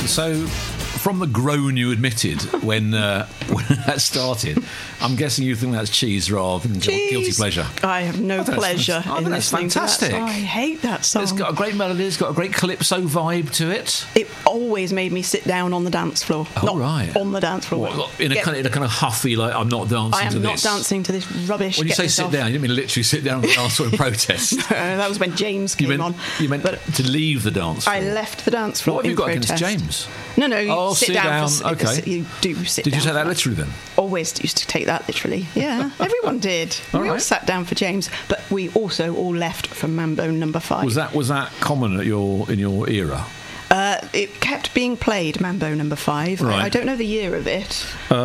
So, from the groan you admitted when that started, I'm guessing you think that's cheese rather than guilty pleasure. I have no pleasure in listening to that song. I hate that song. It's got a great melody, it's got a great calypso vibe to it. It always made me sit down on the dance floor. Oh, right. On the dance floor. What, in a kind of huffy, like, I'm not dancing to this. I am not dancing to this rubbish. When you say sit down, you didn't mean literally sit down on the dance floor in protest. No, that was when James came on. You meant to leave the dance floor? I left the dance floor. What have you got protest. against James? No, you sit down. Okay. You do sit down. Did you take that literally then? Always used to take that literally. Yeah, everyone did. We all sat down for James, but we also all left for Mambo Number 5. Was that common in your era? It kept being played, Mambo Number 5. Right. I don't know the year of it.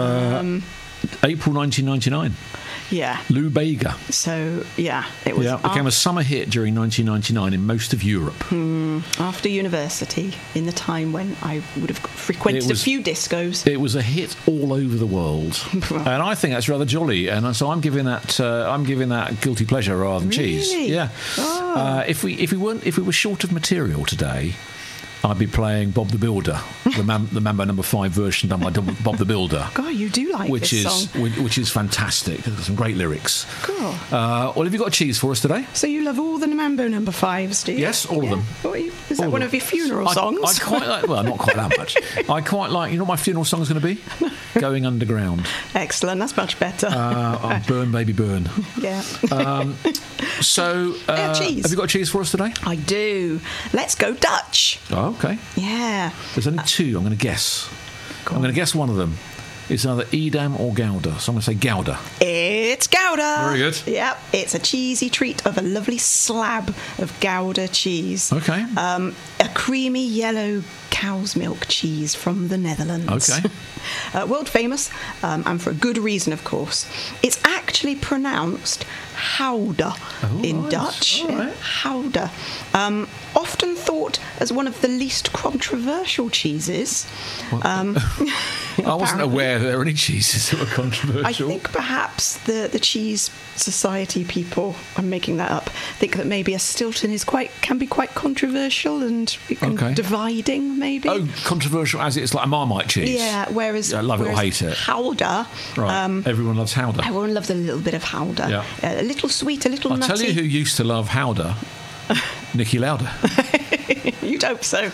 April 1999. Yeah. Lou Bega. So, yeah, it was. Yeah, it became a summer hit during 1999 in most of Europe. After university, in the time when I would have frequented a few discos. It was a hit all over the world, and I think that's rather jolly. And so I'm giving that guilty pleasure rather than cheese. Yeah. Oh. If we were short of material today, I'd be playing Bob the Builder, the Mambo Number 5 version done by Bob the Builder. God, you do like this song. Which is fantastic. There's some great lyrics. Cool. Well, have you got a cheese for us today? So you love all the Mambo Number 5s, do you? Yes, all of them. Is that one of your funeral songs? I quite like, well, not quite that much. I quite like, you know what my funeral song is going to be? Going Underground. Excellent, that's much better. Burn, Baby, Burn. Yeah. So, cheese. Have you got a cheese for us today? I do. Let's go Dutch. Oh, okay. Yeah. There's only two, I'm going to guess. I'm going to guess one of them. It's either Edam or Gouda. So I'm going to say Gouda. It's Gouda. Very good. Yep. It's a cheesy treat of a lovely slab of Gouda cheese. Okay. A creamy yellow cow's milk cheese from the Netherlands. Okay. World famous, and for a good reason, of course. It's actually pronounced Gouda in Dutch. All right. Gouda. Often thought as one of the least controversial cheeses. I wasn't aware there were any cheeses that were controversial. I think perhaps the cheese society people, I'm making that up, think that maybe a Stilton can be quite controversial and dividing, maybe. Oh, controversial as it's like a Marmite cheese. Yeah, whereas I love it or hate it. Gouda. Right. Everyone loves Gouda. Everyone loves a little bit of Gouda. Yeah. A little sweet, a little nutty. I'll tell you who used to love Gouda. Niki Lauda. You'd hope so.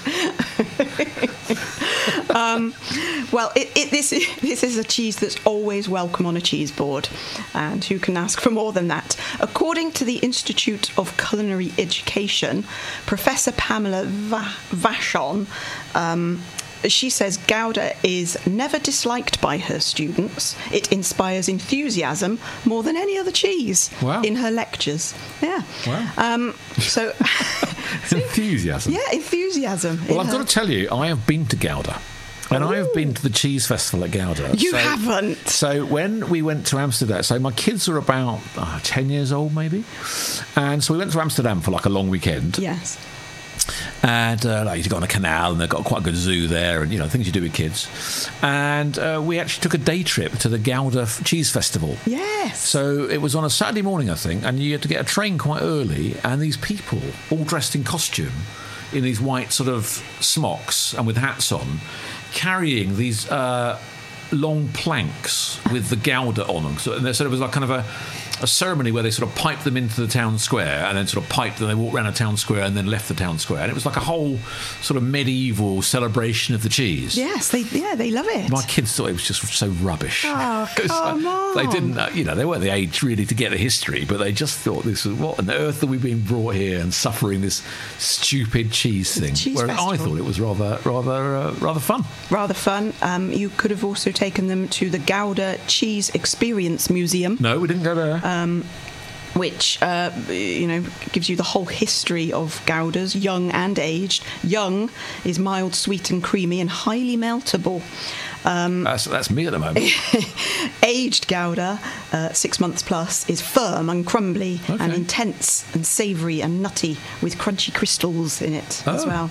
Well, this is a cheese that's always welcome on a cheese board, and who can ask for more than that? According to the Institute of Culinary Education, Professor Pamela Vachon, she says Gouda is never disliked by her students. It inspires enthusiasm more than any other cheese in her lectures. Yeah. Wow. So enthusiasm. Yeah, enthusiasm. Well, I've got to tell you, I have been to Gouda. And I have been to the cheese festival at Gouda. You haven't? So when we went to Amsterdam, so my kids are about 10 years old maybe. And so we went to Amsterdam for like a long weekend. Yes. And you go on a canal, and they've got quite a good zoo there, and things you do with kids. And we actually took a day trip to the Gouda Cheese Festival. Yes. So it was on a Saturday morning, I think, and you had to get a train quite early. And these people, all dressed in costume, in these white sort of smocks and with hats on, carrying these long planks with the Gouda on them. So it was like kind of a ceremony where they sort of piped them into the town square, and then sort of piped them, they walked around a town square and then left the town square. And it was like a whole sort of medieval celebration of the cheese. Yes, they love it. My kids thought it was just so rubbish. Oh, come on. They didn't, they weren't the age really to get the history, but they just thought this was, what on earth are we being brought here and suffering this stupid cheese thing? Whereas I thought it was rather fun. Rather fun. You could have also taken them to the Gouda Cheese Experience Museum. No, we didn't go there. Which gives you the whole history of Goudas, young and aged. Young is mild, sweet and creamy and highly meltable. That's me at the moment. Aged Gouda, 6 months plus, is firm and crumbly and intense and savoury and nutty with crunchy crystals in it as well.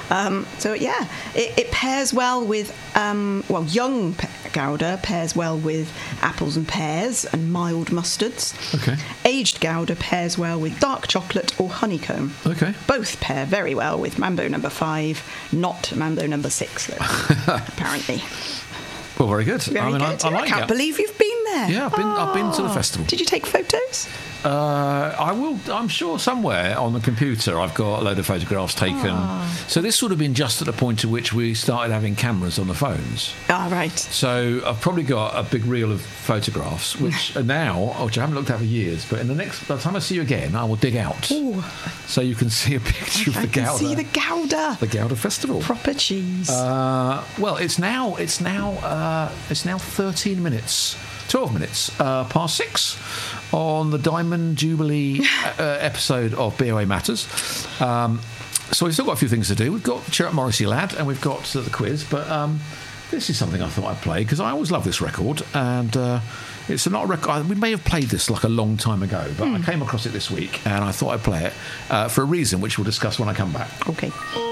It pairs well with, young Gouda pairs well with apples and pears and mild mustards. Okay. Aged Gouda pairs well with dark chocolate or honeycomb. Okay. Both pair very well with Mambo No. 5, not Mambo No. 6, though, apparently. Well, very good. Very good. I like can't it. believe you've been there. Yeah, I've been to the festival. Did you take photos? I will. I'm sure somewhere on the computer I've got a load of photographs taken. So this would have been just at the point at which we started having cameras on the phones. Right. So I've probably got a big reel of photographs, which are now, which I haven't looked at for years, but by the time I see you again, I will dig out. Ooh. So you can see a picture of the Gouda. I can see the Gouda. The Gouda Festival. Proper cheese. Well, it's now 13 minutes. 12 minutes past 6 on the Diamond Jubilee episode of BOA Matters. So we've still got a few things to do. We've got Cheer Up Morrissey Lad and we've got the quiz, but this is something I thought I'd play because I always love this record, and it's not a record. We may have played this like a long time ago, but I came across it this week and I thought I'd play it for a reason which we'll discuss when I come back. Okay.